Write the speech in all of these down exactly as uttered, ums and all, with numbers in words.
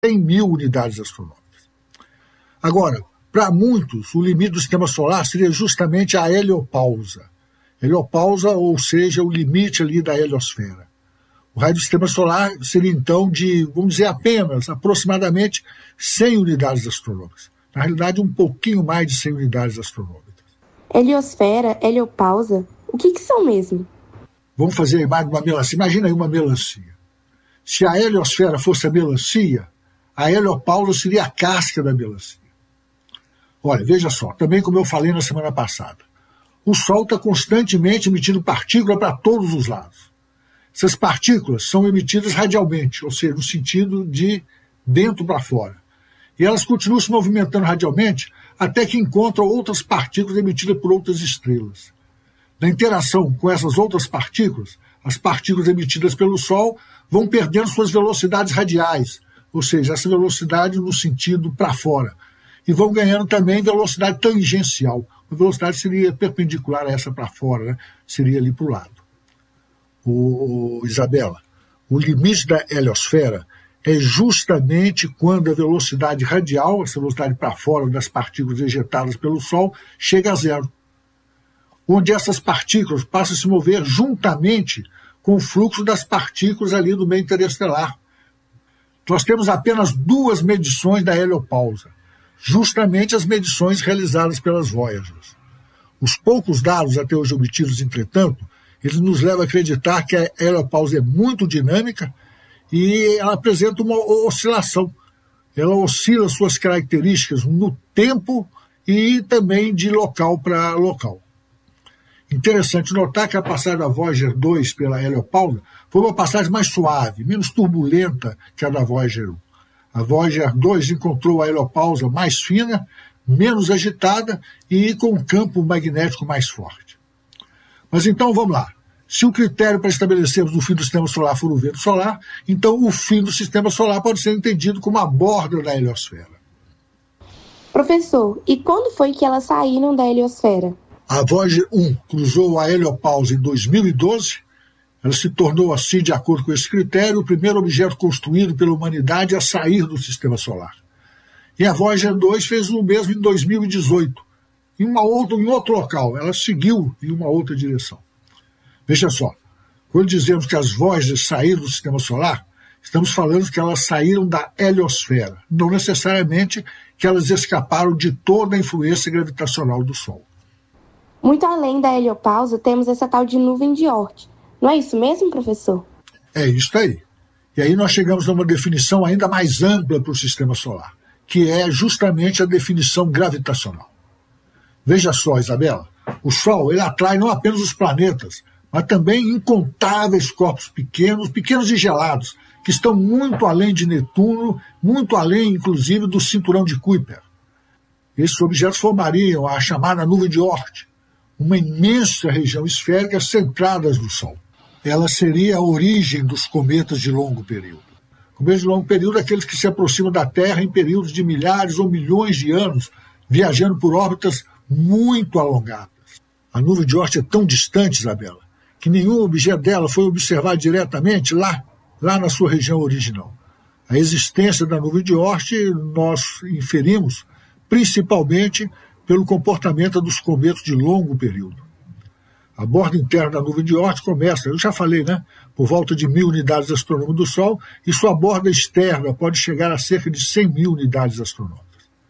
cem mil unidades astronômicas. Agora, para muitos, o limite do sistema solar seria justamente a heliopausa. Heliopausa, ou seja, o limite ali da heliosfera. O raio do sistema solar seria, então, de, vamos dizer, apenas, aproximadamente cem unidades astronômicas. Na realidade, um pouquinho mais de cem unidades astronômicas. Heliosfera, heliopausa, o que, que são mesmo? Vamos fazer a imagem de uma melancia. Imagina aí uma melancia. Se a heliosfera fosse a melancia, a heliopausa seria a casca da melancia. Olha, veja só, também como eu falei na semana passada, o Sol está constantemente emitindo partículas para todos os lados. Essas partículas são emitidas radialmente, ou seja, no sentido de dentro para fora. E elas continuam se movimentando radialmente até que encontram outras partículas emitidas por outras estrelas. Na interação com essas outras partículas, as partículas emitidas pelo Sol vão perdendo suas velocidades radiais, ou seja, essa velocidade no sentido para fora. E vão ganhando também velocidade tangencial. A velocidade seria perpendicular a essa para fora, né? Seria ali para o lado. O, Isabela, o limite da heliosfera é justamente quando a velocidade radial, essa velocidade para fora das partículas ejetadas pelo Sol, chega a zero. Onde essas partículas passam a se mover juntamente com o fluxo das partículas ali do meio interestelar. Nós temos apenas duas medições da heliopausa, justamente as medições realizadas pelas Voyagers. Os poucos dados até hoje obtidos, entretanto, eles nos levam a acreditar que a heliopausa é muito dinâmica e ela apresenta uma oscilação. Ela oscila suas características no tempo e também de local para local. Interessante notar que a passagem da Voyager dois pela heliopausa foi uma passagem mais suave, menos turbulenta que a da Voyager um. A Voyager dois encontrou a heliopausa mais fina, menos agitada e com um campo magnético mais forte. Mas então vamos lá. Se o critério para estabelecermos o fim do sistema solar for o vento solar, então o fim do sistema solar pode ser entendido como a borda da heliosfera. Professor, e quando foi que elas saíram da heliosfera? A Voyager um cruzou a heliopausa em dois mil e doze. Ela se tornou assim, de acordo com esse critério, o primeiro objeto construído pela humanidade a sair do sistema solar. E a Voyager dois fez o mesmo em dois mil e dezoito, em, uma outra, em outro local. Ela seguiu em uma outra direção. Veja só, quando dizemos que as Voyagers saíram do sistema solar, estamos falando que elas saíram da heliosfera, não necessariamente que elas escaparam de toda a influência gravitacional do Sol. Muito além da heliopausa, temos essa tal de nuvem de Oort. Não é isso mesmo, professor? É isso aí. E aí nós chegamos a uma definição ainda mais ampla para o sistema solar, que é justamente a definição gravitacional. Veja só, Isabela, o Sol ele atrai não apenas os planetas, mas também incontáveis corpos pequenos, pequenos e gelados, que estão muito além de Netuno, muito além, inclusive, do cinturão de Kuiper. Esses objetos formariam a chamada nuvem de Oort, uma imensa região esférica centrada no Sol. Ela seria a origem dos cometas de longo período. Cometas de longo período são aqueles que se aproximam da Terra em períodos de milhares ou milhões de anos, viajando por órbitas muito alongadas. A nuvem de Oort é tão distante, Isabela, que nenhum objeto dela foi observado diretamente lá, lá na sua região original. A existência da nuvem de Oort nós inferimos principalmente pelo comportamento dos cometas de longo período. A borda interna da nuvem de Oort começa, eu já falei, né, por volta de mil unidades astronômicas do Sol, e sua borda externa pode chegar a cerca de cem mil unidades astronômicas.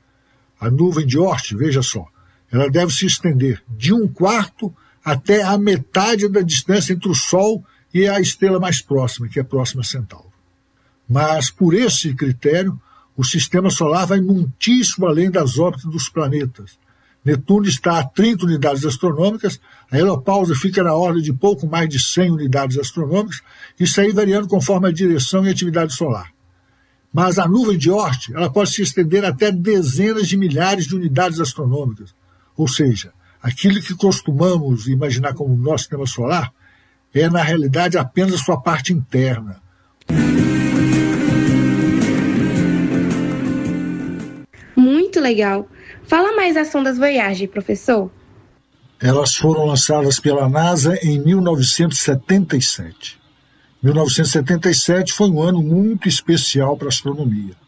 A nuvem de Oort, veja só, ela deve se estender de um quarto até a metade da distância entre o Sol e a estrela mais próxima, que é a Próxima Centauro. Mas, por esse critério, o sistema solar vai muitíssimo além das órbitas dos planetas. Netuno está a trinta unidades astronômicas, a heliopausa fica na ordem de pouco mais de cem unidades astronômicas, isso aí variando conforme a direção e a atividade solar. Mas a nuvem de Oort ela pode se estender até dezenas de milhares de unidades astronômicas, ou seja, aquilo que costumamos imaginar como nosso sistema solar é, na realidade, apenas a sua parte interna. Muito legal. Fala mais das sondas Voyager, professor. Elas foram lançadas pela NASA em mil novecentos e setenta e sete. mil novecentos e setenta e sete foi um ano muito especial para a astronomia.